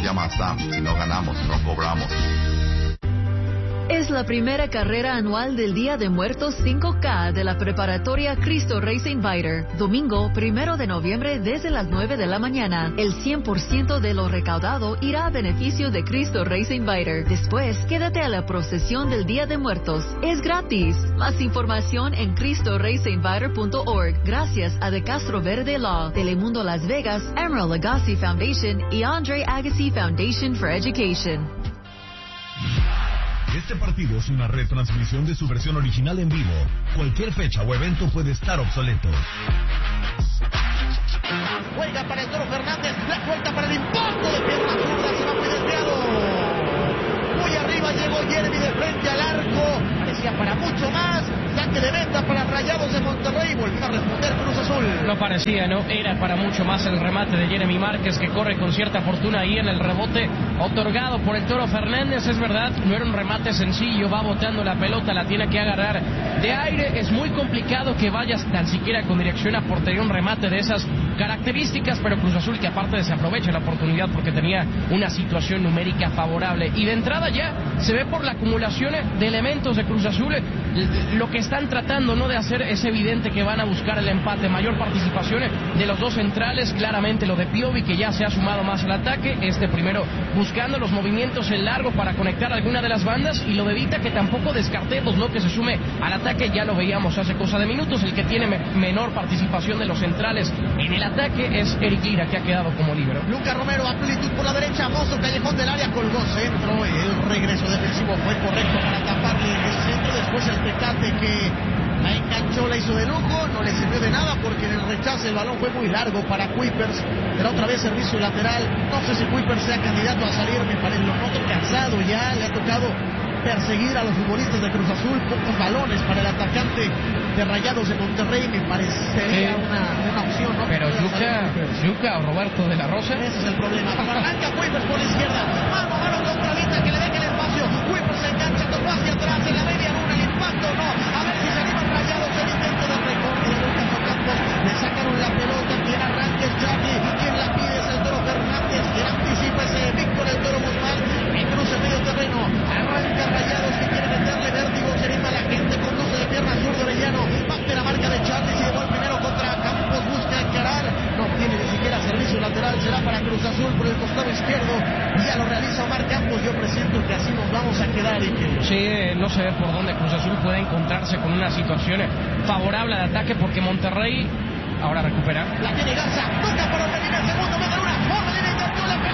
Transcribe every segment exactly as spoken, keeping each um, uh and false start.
llama a Sam. Si no ganamos, no cobramos. Es la primera carrera anual del Día de Muertos cinco K de la preparatoria Cristo Reyes Inviter. Domingo, primero de noviembre, desde las nueve de la mañana. El cien por ciento de lo recaudado irá a beneficio de Cristo Reyes Inviter. Después, quédate a la procesión del Día de Muertos. Es gratis. Más información en cristo reyes inviter punto org. Gracias a De Castro Verde Law, Telemundo Las Vegas, Emerald Agassi Foundation y Andre Agassi Foundation for Education. Este partido es una retransmisión de su versión original en vivo. Cualquier fecha o evento puede estar obsoleto. Juega para el Toro Fernández, la vuelta para el impacto de pierna zurda, se va muy desviado. Muy arriba llegó Jeremy de frente al arco, parecía para mucho más. Saque de meta para Rayados de Monterrey, volvió a responder Cruz Azul. No parecía, ¿no? Era para mucho más el remate de Jeremy Márquez, que corre con cierta fortuna ahí en el rebote otorgado por el Toro Fernández. Es verdad, no era un remate sencillo, va botando la pelota, la tiene que agarrar de aire. Es muy complicado que vayas tan siquiera con dirección a portería un remate de esas características, pero Cruz Azul que aparte desaprovecha la oportunidad porque tenía una situación numérica favorable. Y de entrada ya se ve por la acumulación de elementos de Cruz Azul, lo que están tratando no de hacer es evidente que van a buscar el empate, mayor participación de los dos centrales, claramente lo de Piovi que ya se ha sumado más al ataque, este primero buscando los movimientos en largo para conectar alguna de las bandas, y lo de Vita que tampoco descartemos, ¿no?, que se sume al ataque, ya lo veíamos hace cosa de minutos. El que tiene me menor participación de los centrales en el ataque es Eric Lira, que ha quedado como líbero. Lucas Romero, amplitud por la derecha, Mozo, callejón del área, colgó centro, el regreso defensivo fue correcto para taparle el centro, después el pecate que la enganchó, la hizo de lujo, no le sirvió de nada porque en el rechace el balón fue muy largo para Kuipers. Era otra vez servicio lateral. No sé si Kuipers sea candidato a salir, me parece, lo noto cansado ya, le ha tocado perseguir a los futbolistas de Cruz Azul, pocos balones para el atacante de Rayados de Monterrey, me parecería sí. una, una opción, ¿no? Pero Yuca, Yuca o Roberto de la Rosa. Ese es el problema. Arranca Kuipers por la izquierda, mano a mano contra Vita, que le deja el espacio. Kuipers se engancha, tocó hacia atrás, en la media luna, el impacto, no. A ver si se animan Rayados, el intento de recorte de Lucas Ocampos. Le sacaron la pelota, quien arranca es Charlie, quien la pide es el Toro Fernández, quien anticipa es Víctor el Toro Guzmán, en cruce medio terreno, arranca Rayados que quiere meterle vértigo, se anima la gente, conduce de pierna zurda Orellano, parte la marca de Charlie, se llevó el primero contra Campos, busca encarar, no tiene ni siquiera servicio lateral, será para Cruz Azul por el costado izquierdo, ya lo realiza Omar Campos. Yo presiento que así nos vamos a quedar. Y que... Sí, no sé por dónde Cruz Azul puede encontrarse con una situación favorable de ataque, porque Monterrey ahora recupera. La tiene Garza, toca por Orbelín, el segundo, mete una, Orbelín intentó, la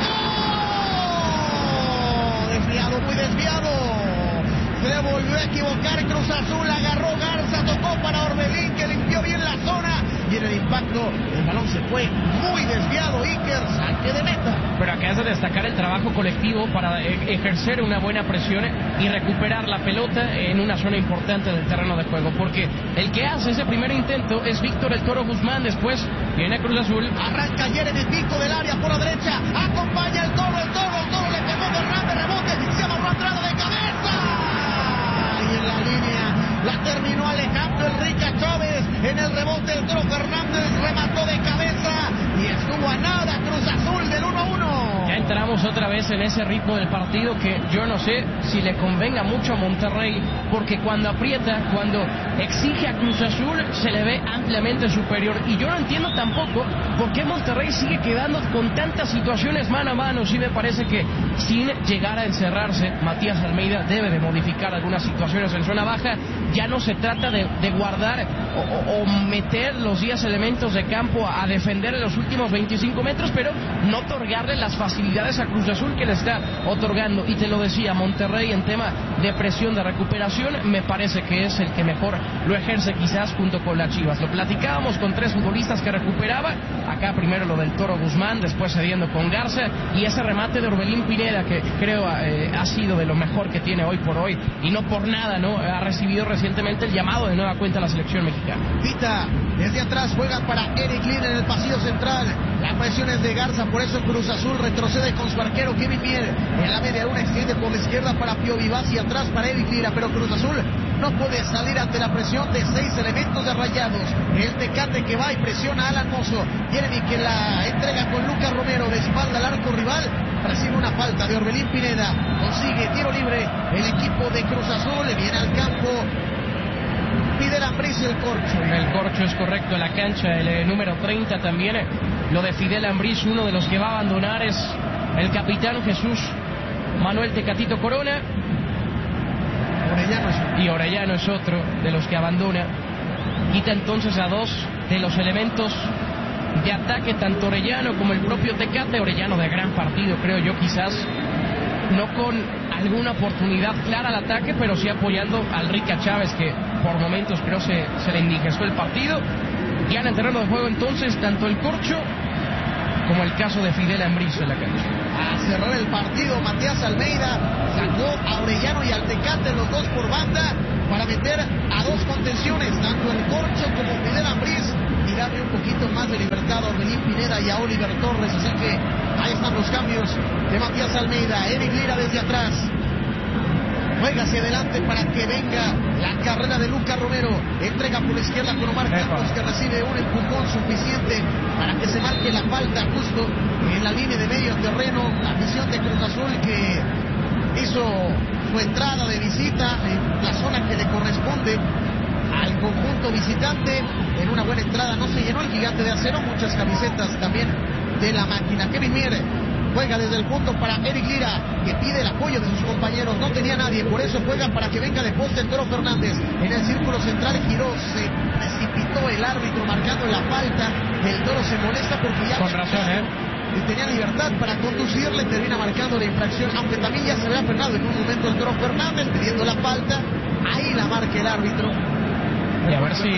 pegó, desviado, muy desviado, se volvió a equivocar Cruz Azul, agarró Garza, tocó para Orbelín, que limpió bien la zona, y en el impacto el balón se fue muy desviado. Iker, saque de meta. Pero acá es de destacar el trabajo colectivo para ejercer una buena presión y recuperar la pelota en una zona importante del terreno de juego, porque el que hace ese primer intento es Víctor el Toro Guzmán, después viene Cruz Azul. Arranca Jeremy, pico del área por la derecha, acompaña el Toro, el Toro, el Toro le pegó Fernández, rebote, se amarró entrada de cabeza, y en la línea la terminó Alejandro Enrique Chávez, en el rebote el Toro Fernández remató de cabeza y estuvo a nada Cruz Azul del uno a uno. Ya entramos otra vez en ese ritmo del partido que yo no sé si le convenga mucho a Monterrey, porque cuando aprieta, cuando exige a Cruz Azul, se le ve ampliamente superior, y yo no entiendo tampoco por qué Monterrey sigue quedando con tantas situaciones mano a mano. Sí me parece que sin llegar a encerrarse, Matías Almeida debe de modificar algunas situaciones en zona baja. Ya no se trata de, de guardar o, o, o meter los diez elementos de campo a, a defender en los últimos veinticinco metros, pero no otorgarle las facilidades a Cruz Azul que le está otorgando. Y te lo decía, Monterrey en tema de presión, de recuperación, me parece que es el que mejor lo ejerce, quizás junto con las Chivas. Lo platicábamos con tres futbolistas que recuperaba, acá primero lo del Toro Guzmán, después cediendo con Garza, y ese remate de Orbelín Pineda, que creo eh, ha sido de lo mejor que tiene hoy por hoy, y no por nada, ¿no? Ha recibido recientemente el llamado de nueva cuenta a la selección mexicana. Vita, desde atrás juega para Eric Lin en el pasillo central. La presión es de Garza, por eso Cruz Azul retrocede con su arquero Kevin Mier. En la media luna extiende por la izquierda para Pío Vivas y atrás para Eric Lira, pero Cruz Azul no puede salir ante la presión de seis elementos de Rayados. El Tecate que va y presiona a Alan Mozo. Jeremy que la entrega con Lucas Romero de espalda al arco rival. Recibe una falta de Orbelín Pineda. Consigue tiro libre el equipo de Cruz Azul. Le viene al campo Fidel Ambriz y el Corcho. El Corcho es correcto en la cancha, el eh, número treinta también. Eh, lo de Fidel Ambriz, uno de los que va a abandonar es el capitán Jesús Manuel Tecatito Corona. Orellano es... Y Orellano es otro de los que abandona. Quita entonces a dos de los elementos de ataque, tanto Orellano como el propio Tecate. Orellano de gran partido, creo yo, quizás no con alguna oportunidad clara al ataque, pero sí apoyando al Rica Chávez, que por momentos creo se, se le indigestó el partido. Ya en el terreno de juego entonces tanto el Corcho como el caso de Fidel Ambriz en la cancha. A cerrar el partido, Matías Almeida sacó a Orellano y al Tecate, los dos por banda, para meter a dos contenciones, tanto el Corcho como Fidel Ambriz, y darle un poquito más de libertad a Orbelín Pineda y a Oliver Torres. Así que ahí están los cambios de Matías Almeida. Eric Lira desde atrás juega hacia adelante para que venga la carrera de Lucas Romero. Entrega por la izquierda con Omar Campos, que recibe un empujón suficiente para que se marque la falta justo en la línea de medio terreno. La afición de Cruz Azul que hizo su entrada de visita en la zona que le corresponde al conjunto visitante. En una buena entrada no se llenó el Gigante de Acero. Muchas camisetas también de la máquina. Kevin Mier juega desde el punto para Eric Lira, que pide el apoyo de sus compañeros. No tenía nadie, por eso juega para que venga de poste el Toro Fernández. En el círculo central giró, se precipitó el árbitro marcando la falta. El Toro se molesta porque ya... Con razón, ¿eh? Y tenía libertad para conducirle, termina marcando la infracción, aunque también ya se había frenado en un momento el Toro Fernández pidiendo la falta. Ahí la marca el árbitro. Y a ver si...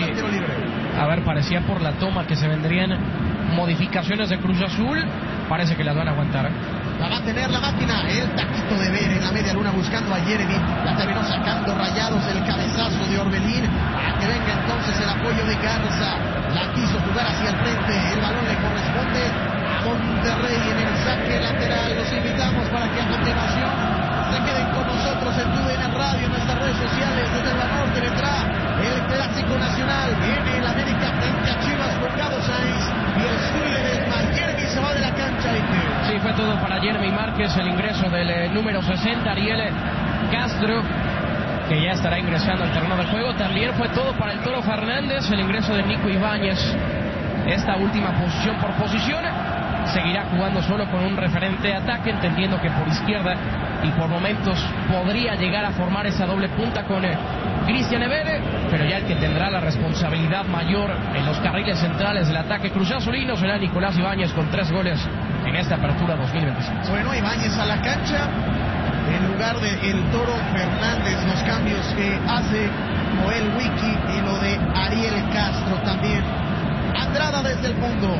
A ver, parecía por la toma que se vendrían modificaciones de Cruz Azul. Parece que las van a aguantar. La va a tener la máquina. El taquito de ver en la media luna buscando a Jeremy. La terminó sacando Rayados, el cabezazo de Orbelín. Para que venga entonces el apoyo de Garza. La quiso jugar hacia el frente. El balón le corresponde a Monterrey en el saque lateral. Los invitamos para que a continuación se queden con nosotros en Tu D N Radio, en nuestras redes sociales. Desde el norte vendrá el Clásico Nacional. Viene el América frente a Chivas con Gabo Sainz. Y el Zulia del Mar. Jeremy se va de la cancha. Sí, fue todo para Jeremy Márquez. El ingreso del eh, número sesenta, Ariel Castro, que ya estará ingresando al terreno del juego. También fue todo para el Toro Fernández. El ingreso de Nico Ibáñez. Esta última posición por posición. Seguirá jugando solo con un referente de ataque, entendiendo que por izquierda y por momentos podría llegar a formar esa doble punta con eh, Cristian Evere, pero ya el que tendrá la responsabilidad mayor en los carriles centrales del ataque Cruz Azulino será Nicolás Ibáñez, con tres goles en esta apertura dos mil veintiséis. Bueno, Ibáñez a la cancha en lugar de el Toro Fernández. Los cambios que hace Joel Wiki y lo de Ariel Castro también. Andrada desde el fondo.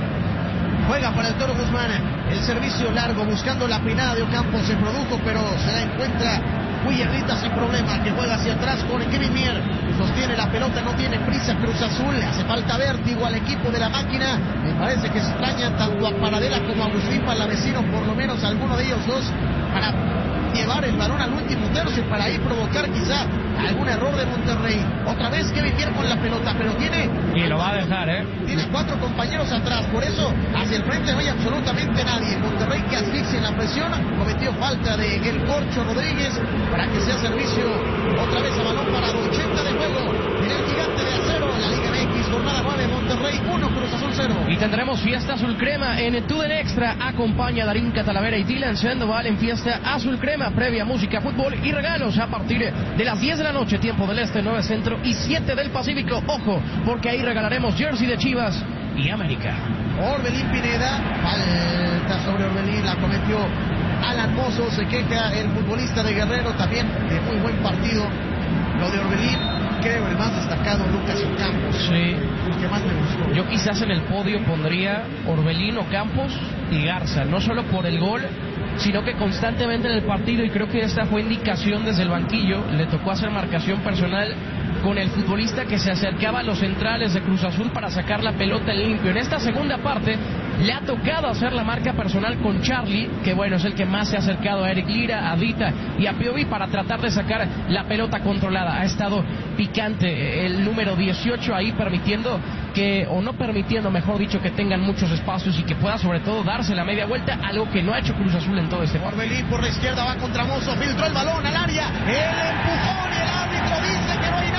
Juega para el Toro Guzmán. El servicio largo buscando la pinada de Ocampo se produjo, pero se la encuentra Willerita sin problema, que juega hacia atrás con Kevin Mier. Sostiene la pelota, no tiene prisa Cruz Azul. Le hace falta vértigo al equipo de la máquina. Me parece que extrañan tanto a Paradela como a Agustín Palavecino, por lo menos alguno de ellos dos, para llevar el balón al último tercio, para ahí provocar quizá algún error de Monterrey. Otra vez Kevin Mier con la pelota, pero tiene... Y lo va a dejar, ¿eh? Tiene cuatro compañeros atrás, por eso hacia el frente no hay absolutamente nadie. Monterrey que asfixia en la presión, cometió falta de El Corcho Rodríguez para que sea servicio otra vez a balón parado. ochenta de juego en el Gigante de Acero, la Liga M X, jornada nueve, Monterrey uno, Cruz Azul cero. Y tendremos fiesta azul crema en Tu D N Extra. Acompaña a Darín Catalavera y Dylan Sandoval en fiesta azul crema, previa música, fútbol y regalos a partir de las diez de la noche, tiempo del Este, nueve Centro y siete del Pacífico. Ojo, porque ahí regalaremos jersey de Chivas y América. Orbelín Pineda, falta sobre Orbelín, la cometió Alan Mozo, se queja el futbolista de Guerrero, también de muy buen partido lo de Orbelín. Creo el más destacado Lucas Ocampos, sí, el que más me gustó. Yo quizás en el podio pondría Orbelín, Ocampos y Garza, no solo por el gol, sino que constantemente en el partido, y creo que esta fue indicación desde el banquillo, le tocó hacer marcación personal con el futbolista que se acercaba a los centrales de Cruz Azul para sacar la pelota en limpio. En esta segunda parte Le ha tocado hacer la marca personal con Charlie, que bueno, es el que más se ha acercado a Eric Lira, a Dita y a Piovi para tratar de sacar la pelota controlada. Ha estado picante el número dieciocho ahí, permitiendo que, o no permitiendo, mejor dicho, que tengan muchos espacios y que pueda sobre todo darse la media vuelta, algo que no ha hecho Cruz Azul en todo este partido. Orbelín por la izquierda va contra Mozo, filtró el balón al área, el empujón y el árbitro dice que no hay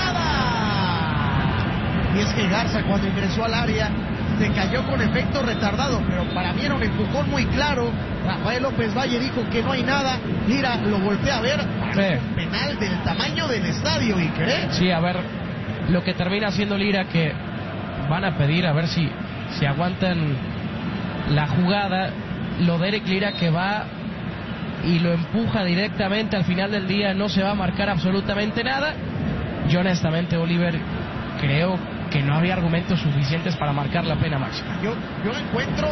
nada. Y es que Garza, cuando ingresó al área, se cayó con efecto retardado, pero para mí era un empujón muy claro. Rafael López Valle dijo que no hay nada. Mira, lo volteé a ver. Sí. Un penal del tamaño del estadio, ¿y qué? Sí, a ver, lo que termina haciendo Lira, que van a pedir a ver si, si aguantan la jugada. Lo de Eric Lira, que va y lo empuja directamente, al final del día no se va a marcar absolutamente nada. Yo honestamente, Oliver, creo que no había argumentos suficientes para marcar la pena máxima. Yo, yo encuentro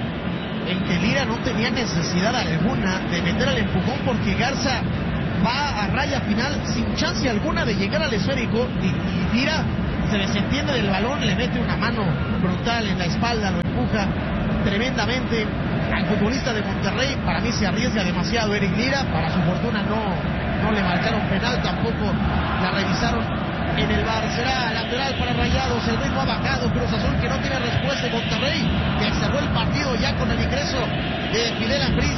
en que Lira no tenía necesidad alguna de meter el empujón, porque Garza va a raya final sin chance alguna de llegar al esférico, y, y Lira se desentiende del balón, le mete una mano brutal en la espalda, lo empuja tremendamente al futbolista de Monterrey. Para mí se arriesga demasiado Eric Lira. Para su fortuna no, no le marcaron penal, tampoco la revisaron en el V A R. Será lateral para Rayados. El ritmo ha bajado. Cruz Azul, que no tiene respuesta. Monterrey, que cerró el partido ya con el ingreso de Fidel Ambriz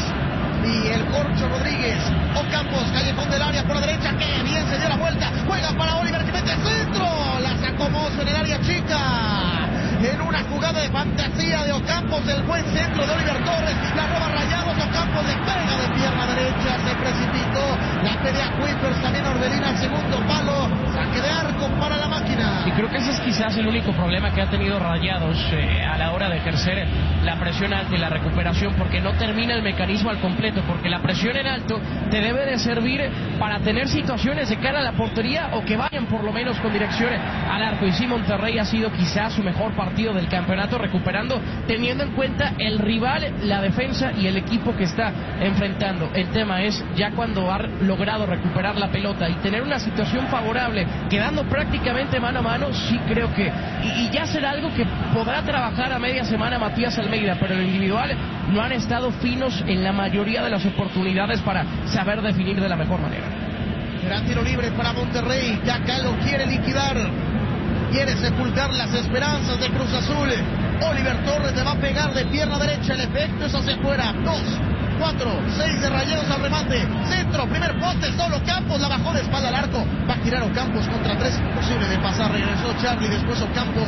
y el Corcho Rodríguez. Ocampos, callejón del área por la derecha, que bien se dio la vuelta, juega para Oliver, que mete centro, la sacó Mozo en el área chica, en una jugada de fantasía de Ocampos, el buen centro de Oliver Torres, la roba Rayados. Ocampos le pega de pierna derecha, se precipitó, la pelea Kuipers, también Orbelina al segundo palo, saque de arco para la máquina. Y creo que ese es quizás el único problema que ha tenido Rayados eh, a la hora de ejercer la presión alta y la recuperación, porque no termina el mecanismo al completo, porque la presión en alto te debe de servir para tener situaciones de cara a la portería, o que vayan por lo menos con dirección al arco. Y sí, Monterrey ha sido quizás su mejor partido del campeonato, recuperando, teniendo en cuenta el rival, la defensa y el equipo que está enfrentando. El tema es ya cuando ha logrado recuperar la pelota y tener una situación favorable, quedando prácticamente mano a mano, sí creo que, y, y ya será algo que podrá trabajar a media semana Matías Almeida, pero en lo individual no han estado finos en la mayoría de las oportunidades para saber definir de la mejor manera. Será tiro libre para Monterrey, ya acá lo quiere liquidar, quiere sepultar las esperanzas de Cruz Azul. Oliver Torres le va a pegar de pierna derecha, el efecto es hacia afuera. Dos, cuatro, seis de Rayados al remate, centro, primer poste, solo Campos, la bajó de espalda al arco, va a girar Ocampos contra tres, imposible de pasar, regresó Charlie, después Ocampos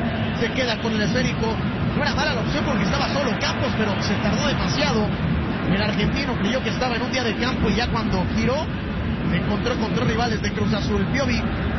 se queda con el esférico. No era mala la opción porque estaba solo Campos, pero se tardó demasiado. El argentino creyó que estaba en un día de campo, y ya cuando giró se encontró con tres rivales de Cruz Azul. Piovi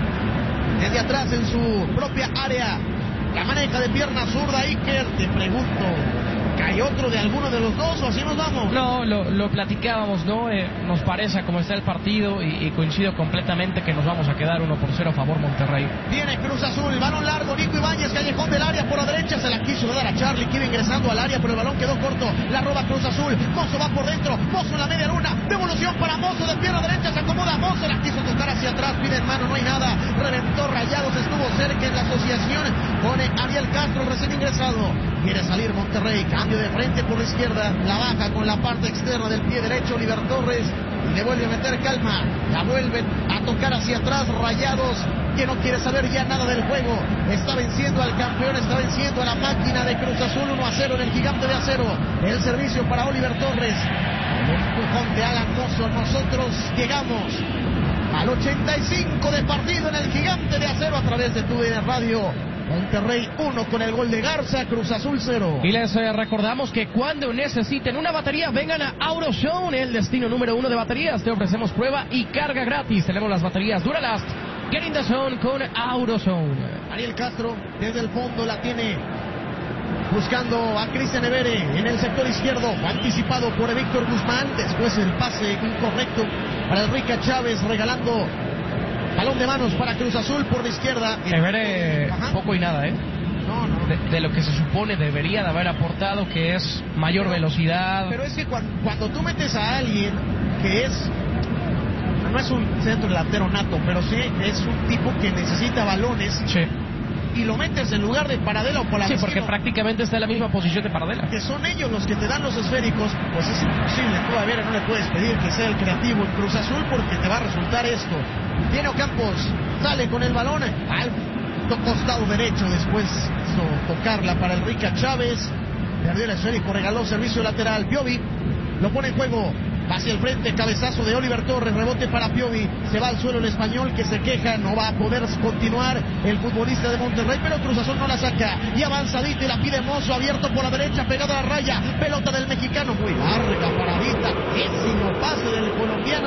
desde atrás en su propia área, la maneja de pierna zurda Iker. Te pregunto, ¿hay otro de alguno de los dos o así nos vamos? No, lo, lo platicábamos, ¿no? Eh, nos parece como está el partido, y, y coincido completamente que nos vamos a quedar uno por cero a favor Monterrey. Viene Cruz Azul, balón largo, Nico Ibáñez, callejón del área por la derecha, se la quiso dar a Charlie, que iba ingresando al área, pero el balón quedó corto, la roba Cruz Azul, Mozo va por dentro, Mozo en la media luna, devolución para Mozo de pierna derecha, se acomoda Mozo, la quiso tocar hacia atrás, pide en mano, no hay nada, reventó Rayados, estuvo cerca en la asociación con Ariel Castro, recién ingresado. Quiere salir Monterrey, cambio de frente por la izquierda, la baja con la parte externa del pie derecho Oliver Torres, y le vuelve a meter calma, la vuelve a tocar hacia atrás Rayados, que no quiere saber ya nada del juego, está venciendo al campeón, está venciendo a la máquina de Cruz Azul uno a cero en el Gigante de Acero. El servicio para Oliver Torres, el empujón de Alan Mozo. Nosotros llegamos al ochenta y cinco de partido en el Gigante de Acero a través de TUDN Radio. Monterrey uno con el gol de Garza, Cruz Azul cero. Y les eh, recordamos que cuando necesiten una batería, vengan a AutoZone, el destino número uno de baterías. Te ofrecemos prueba y carga gratis. Tenemos las baterías Duralast. Get in the zone con AutoZone. Ariel Castro desde el fondo la tiene, buscando a Cristian Evere en el sector izquierdo, anticipado por Víctor Guzmán. Después el pase incorrecto para Enrique Chávez, regalando balón de manos para Cruz Azul por la izquierda. Evere poco y nada, ¿eh? No, no. De, de lo que se supone debería de haber aportado, que es mayor pero, velocidad. Pero es que cuando, cuando tú metes a alguien que es, no es un centro delantero nato, pero sí es un tipo que necesita balones. Sí. y lo metes en lugar de Paradela o Polanco. Sí, porque prácticamente está en la misma posición de Paradela. Que son ellos los que te dan los esféricos, pues es imposible. Tú a Vera no le puedes pedir que sea el creativo en Cruz Azul porque te va a resultar esto. Viene Ocampos, sale con el balón al costado derecho, después hizo tocarla para Enrique Chávez, perdió el esférico, regaló servicio lateral. Piovi lo pone en juego hacia el frente, cabezazo de Oliver Torres, rebote para Piovi, se va al suelo el español que se queja, no va a poder continuar el futbolista de Monterrey, pero Cruz Azul no la saca, y avanzadita y la pide Mozo, abierto por la derecha, pegado a la raya, pelota del mexicano, muy larga, paradita, pésimo pase del colombiano,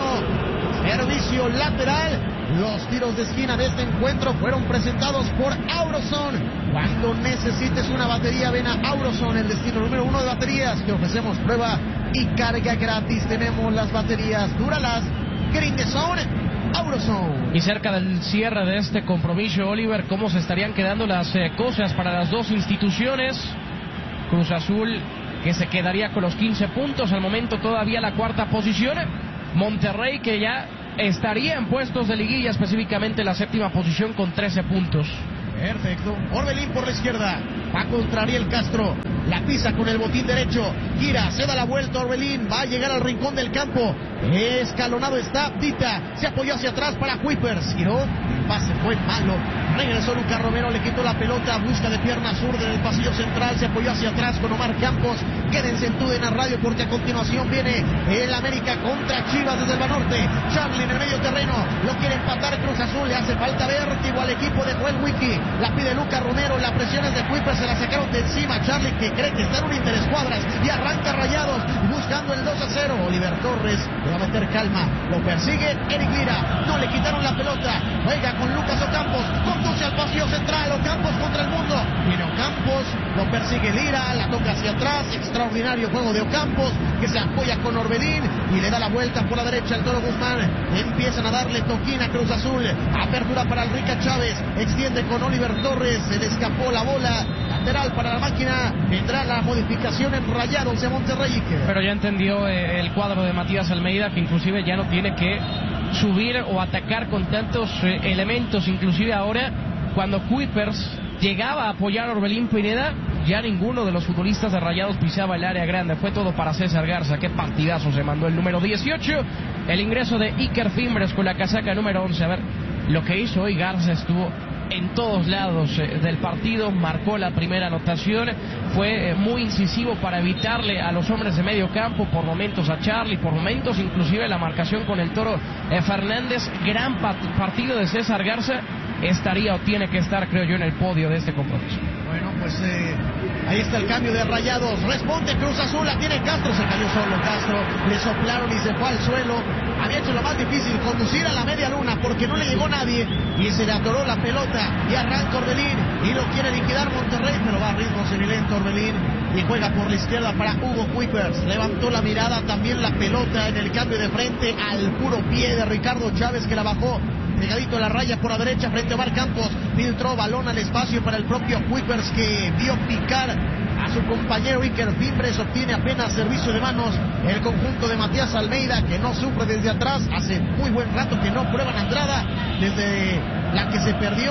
servicio lateral. Los tiros de esquina de este encuentro fueron presentados por Auroson. Cuando necesites una batería, ven a Auroson, el destino número uno de baterías. Te ofrecemos prueba y carga gratis. Tenemos las baterías Duralast, Green the Zone, Auroson. Y cerca del cierre de este compromiso, Oliver, ¿cómo se estarían quedando las eh, cosas para las dos instituciones? Cruz Azul, que se quedaría con los quince puntos, al momento todavía la cuarta posición. Monterrey, que ya estaría en puestos de liguilla, específicamente la séptima posición con trece puntos. Perfecto. Orbelín por la izquierda. Va contra Ariel Castro. La pisa con el botín derecho. Gira, se da la vuelta Orbelín. Va a llegar al rincón del campo. Escalonado está Dita. Se apoyó hacia atrás para Kuipers. Giró. El pase fue malo. Regresó Lucas Romero. Le quitó la pelota. Busca de pierna zurda en el pasillo central. Se apoyó hacia atrás con Omar Campos. Quédense en Tuden a radio porque a continuación viene el América contra Chivas desde el Banorte. Charlie en el medio terreno. Lo quiere empatar Cruz Azul. Le hace falta vértigo al equipo de Joel Wiki. La pide Lucas Romero. Las presiones de Kuipers se la sacaron de encima. Charlie que cree que está en un interescuadras y arranca Rayados buscando el dos a cero. Oliver Torres le va a meter calma. Lo persigue Eric Lira. No le quitaron la pelota. Juega con Lucas Ocampos. Conduce al pasillo central. Ocampos contra el mundo. Viene Ocampos. Lo persigue Lira. La toca hacia atrás. Extraordinario juego de Ocampos que se apoya con Orbelín y le da la vuelta por la derecha al Toro Guzmán. Empiezan a darle toquina a Cruz Azul. Apertura para Enrique Chávez. Extiende con Oliver Torres. Se le escapó la bola. Lateral para la máquina. Vendrá la modificación en Rayados de Monterrey. Pero ya entendió eh, el cuadro de Matías Almeida que inclusive ya no tiene que subir o atacar con tantos eh, elementos. Inclusive ahora cuando Kuipers llegaba a apoyar a Orbelín Pineda, ya ninguno de los futbolistas de Rayados pisaba el área grande. Fue todo para César Garza. Qué partidazo se mandó el número dieciocho. El ingreso de Iker Fimbres con la casaca número once. A ver, lo que hizo hoy Garza estuvo en todos lados eh, del partido, marcó la primera anotación, fue eh, muy incisivo para evitarle a los hombres de medio campo, por momentos a Charlie, por momentos inclusive la marcación con el Toro eh, Fernández. Gran pat- partido de César Garza, estaría o tiene que estar, creo yo, en el podio de este compromiso. Bueno, pues eh, ahí está el cambio de Rayados. Responde Cruz Azul, la tiene Castro, se cayó solo Castro, le soplaron y se fue al suelo. Había hecho lo más difícil, conducir a la media luna porque no le llegó nadie y se le atoró la pelota y arranca Orbelín y lo quiere liquidar Monterrey, pero va a ritmo semilento Orbelín y juega por la izquierda para Hugo Kuipers. Levantó la mirada, también la pelota en el cambio de frente al puro pie de Ricardo Chávez que la bajó pegadito a la raya por la derecha frente a Omar Campos. Filtró balón al espacio para el propio Kuipers que vio picar a su compañero Iker Fimbres. Obtiene apenas servicio de manos el conjunto de Matías Almeida que no sufre desde atrás. Hace muy buen rato que no prueban entrada desde la que se perdió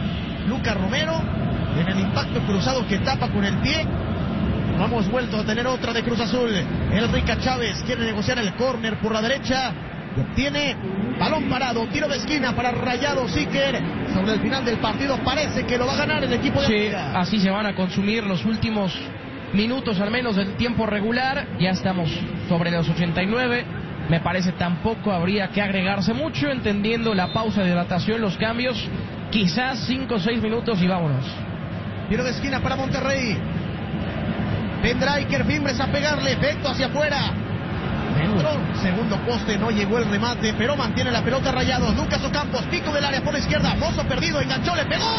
Lucas Romero en el impacto cruzado que tapa con el pie. No hemos vuelto a tener otra de Cruz Azul. Enrique Chávez quiere negociar el córner por la derecha y obtiene balón parado, tiro de esquina para Rayados. Iker sobre el final del partido parece que lo va a ganar el equipo de Sí, América. así se van a consumir los últimos minutos al menos del tiempo regular. Ya estamos sobre los ochenta y nueve. Me parece tampoco habría que agregarse mucho, entendiendo la pausa de hidratación, los cambios, quizás cinco o seis minutos y vámonos. Tiro de esquina para Monterrey. Vendrá Iker Fimbres a pegarle, efecto hacia afuera. Entró, segundo poste, no llegó el remate, pero mantiene la pelota Rayados. Lucas Ocampos, pico del área por la izquierda, Mozo perdido, enganchó, le pegó.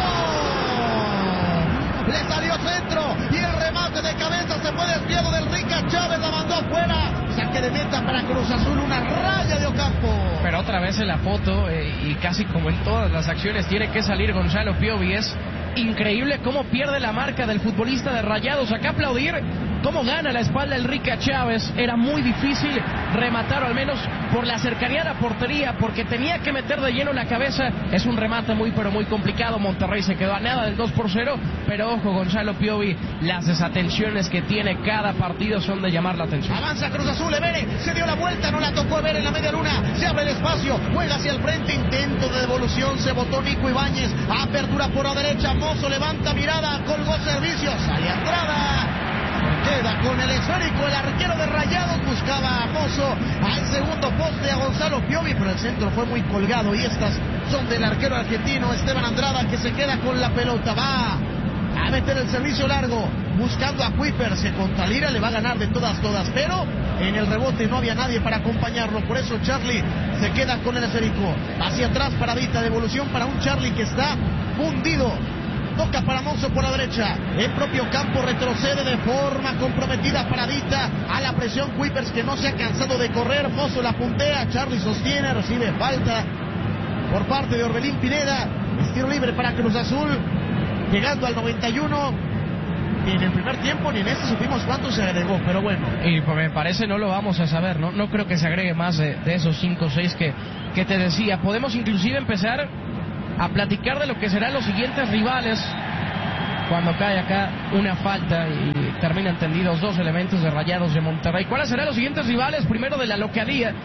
Le salió centro y el remate de cabeza se fue desviado del Enrique Chávez, la mandó afuera. Saque de meta para Cruz Azul, una raya de Ocampo. Pero otra vez en la foto, eh, y casi como en todas las acciones, tiene que salir Gonzalo Piovi. Es increíble cómo pierde la marca del futbolista de Rayados. Acá aplaudir cómo gana la espalda el Rica Chávez. Era muy difícil rematar, o al menos por la cercanía a la portería, porque tenía que meter de lleno la cabeza. Es un remate muy pero muy complicado. Monterrey se quedó a nada del dos por cero, pero ojo, Gonzalo Piovi, las desatenciones que tiene cada partido son de llamar la atención. Avanza Cruz Azul, Evere, se dio la vuelta, no la tocó Evere en la media luna, se abre el espacio, juega hacia el frente, intento de devolución, se botó Nico Ibáñez, apertura por la derecha, Mozo levanta mirada, colgó servicio, sale Andrada, queda con el esférico, el arquero de Rayados buscaba a Mozo, al segundo poste a Gonzalo Piovi, pero el centro fue muy colgado, y estas son del arquero argentino Esteban Andrada, que se queda con la pelota, va a meter el servicio largo, buscando a Kuipers, que contra Lira le va a ganar de todas, todas, pero en el rebote no había nadie para acompañarlo, por eso Charlie se queda con el esférico, hacia atrás paradita, devolución para un Charlie que está fundido, toca para Mozo por la derecha, el propio campo retrocede de forma comprometida, paradita, a la presión Kuipers, que no se ha cansado de correr, Mozo la puntea, Charlie sostiene, recibe falta por parte de Orbelín Pineda, estilo libre para Cruz Azul, llegando al noventa y uno, ni en el primer tiempo ni en este supimos cuánto se agregó, pero bueno. Y pues me parece no lo vamos a saber, ¿no? No creo que se agregue más de, de esos cinco o seis que, que te decía. Podemos inclusive empezar a platicar de lo que serán los siguientes rivales cuando cae acá una falta y terminan tendidos dos elementos de Rayados de Monterrey. ¿Cuáles serán los siguientes rivales? Primero de la localía.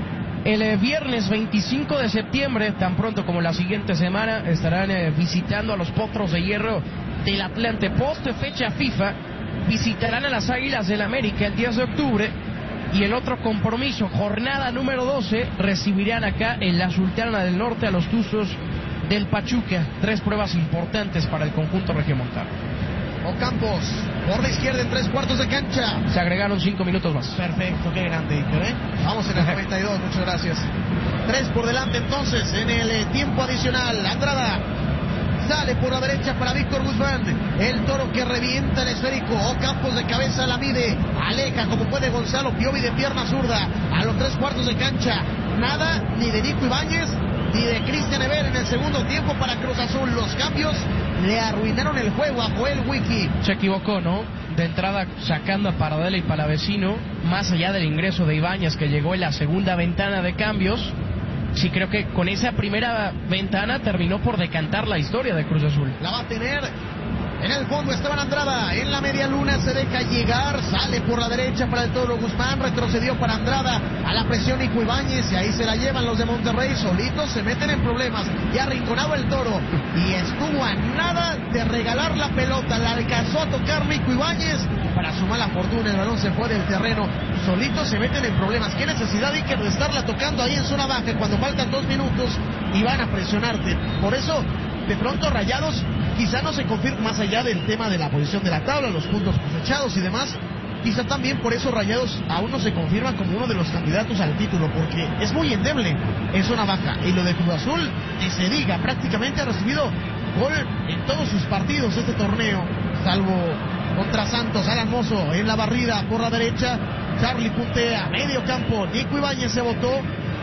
El eh, viernes veinticinco de septiembre, tan pronto como la siguiente semana, estarán eh, visitando a los Potros de Hierro del Atlante. Post fecha FIFA, visitarán a las Águilas del América el diez de octubre. Y el otro compromiso, jornada número doce, recibirán acá en la Sultana del Norte a los Tuzos del Pachuca. Tres pruebas importantes para el conjunto regiomontano. Ocampos, por la izquierda en tres cuartos de cancha. Se agregaron cinco minutos más. Perfecto, qué grande, Iker, ¿eh? Vamos en el noventa y dos, muchas gracias. Tres por delante entonces en el eh, tiempo adicional. Andrada sale por la derecha para Víctor Guzmán. El Toro que revienta el esférico. Ocampos de cabeza la mide. Aleja como puede Gonzalo Piovi de pierna zurda. A los tres cuartos de cancha. Nada ni de Nico Ibáñez ni de Cristian Ever en el segundo tiempo para Cruz Azul. Los cambios le arruinaron el juego a Joel Wiki. Se equivocó, ¿no? De entrada sacando a Paradela y Palavecino, más allá del ingreso de Ibáñez que llegó en la segunda ventana de cambios. Sí, creo que con esa primera ventana terminó por decantar la historia de Cruz Azul. La va a tener en el fondo Esteban Andrada, en la media luna se deja llegar, sale por la derecha para el Toro Guzmán, retrocedió para Andrada, a la presión Nico Ibáñez, y ahí se la llevan los de Monterrey, solitos se meten en problemas, y arrinconado el Toro, y estuvo a nada de regalar la pelota, la alcanzó a tocar Nico Ibáñez, para su mala fortuna el balón se fue del terreno, solitos se meten en problemas. Qué necesidad, Iker, de estarla tocando ahí en zona baja cuando faltan dos minutos y van a presionarte. Por eso, de pronto Rayados quizá no se confirma, más allá del tema de la posición de la tabla, los puntos cosechados y demás, quizá también por eso Rayados aún no se confirma como uno de los candidatos al título, porque es muy endeble en zona baja. Y lo de Cruz Azul, que se diga, prácticamente ha recibido gol en todos sus partidos este torneo, salvo contra Santos. Alan Mozo en la barrida por la derecha, Charlie puntea, medio campo, Nico Ibáñez se botó,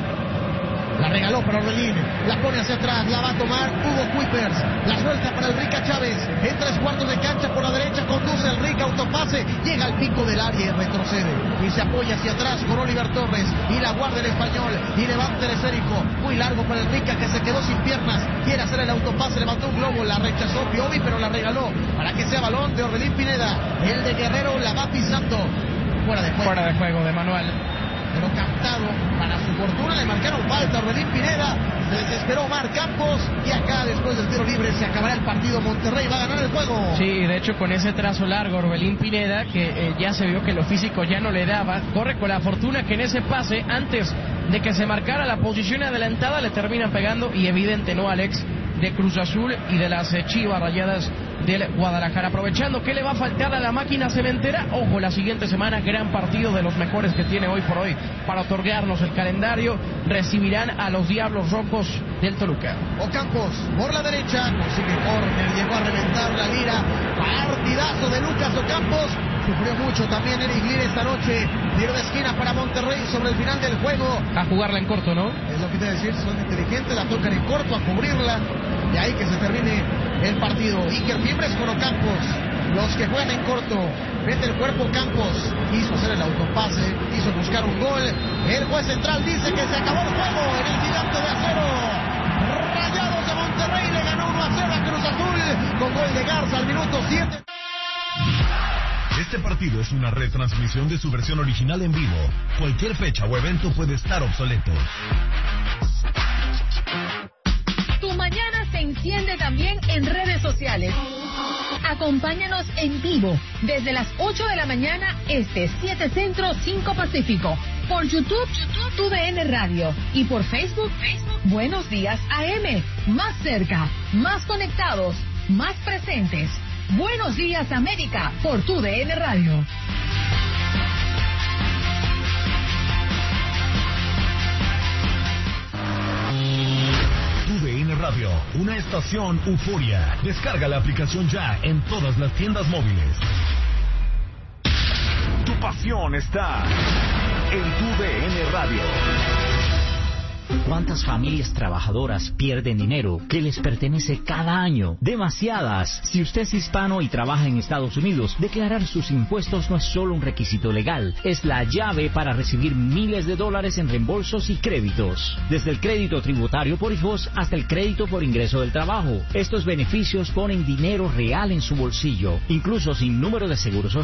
la regaló para Orbelín, la pone hacia atrás, la va a tomar Hugo Kuipers, la suelta para el Rica Chávez, en tres cuartos de cancha por la derecha, conduce el Rica, autopase, llega al pico del área y retrocede, y se apoya hacia atrás con Oliver Torres, y la guarda el español, y levanta el esférico, muy largo para el Rica que se quedó sin piernas, quiere hacer el autopase, levantó un globo, la rechazó Piovi, pero la regaló, para que sea balón de Orbelín Pineda, el de Guerrero la va pisando, fuera de juego. Fuera de juego de Manuel. Pero captado, para su fortuna le marcaron falta a Orbelín Pineda, se desesperó Omar Campos, y acá después del tiro libre se acabará el partido, Monterrey va a ganar el juego. Sí, de hecho con ese trazo largo Orbelín Pineda, que eh, ya se vio que lo físico ya no le daba, corre con la fortuna que en ese pase, antes de que se marcara la posición adelantada, le terminan pegando, y evidente, ¿no, Alex?, de Cruz Azul y de las eh, Chivas Rayadas del Guadalajara. Aprovechando que le va a faltar a la máquina cementera, ojo, la siguiente semana, gran partido de los mejores que tiene hoy por hoy para otorgarnos el calendario, recibirán a los Diablos Rojos del Toluca. Ocampos, por la derecha, consigue córner, llegó a reventar la Lira, partidazo de Lucas Ocampos, sufrió mucho también Eric Lira esta noche, tiro de esquina para Monterrey sobre el final del juego. A jugarla en corto, ¿no? Es lo que te voy a decir, son inteligentes, la tocan en corto, a cubrirla, y ahí que se termine el partido. Iker Fiembres con Ocampos, los que juegan en corto. Mete el cuerpo Campos, quiso hacer el autopase, quiso buscar un gol. El juez central dice que se acabó el juego en el Gigante de Acero. Rayados de Monterrey le ganó uno a cero a Cruz Azul con gol de Garza al minuto siete. Este partido es una retransmisión de su versión original en vivo. Cualquier fecha o evento puede estar obsoleto. Tu mañana se enciende también en redes sociales. Acompáñanos en vivo desde las ocho de la mañana este, siete Centro, cinco Pacífico. Por YouTube, YouTube, Tu D N Radio. Y por Facebook, Facebook, Buenos Días A M. Más cerca, más conectados, más presentes. Buenos Días América por Tu D N Radio. Tu D N Radio, una estación euforia. Descarga la aplicación ya en todas las tiendas móviles. Tu pasión está en Tu D N Radio. ¿Cuántas familias trabajadoras pierden dinero que les pertenece cada año? Demasiadas. Si usted es hispano y trabaja en Estados Unidos, declarar sus impuestos no es solo un requisito legal, es la llave para recibir miles de dólares en reembolsos y créditos. Desde el crédito tributario por hijos hasta el crédito por ingreso del trabajo. Estos beneficios ponen dinero real en su bolsillo, incluso sin número de seguro social.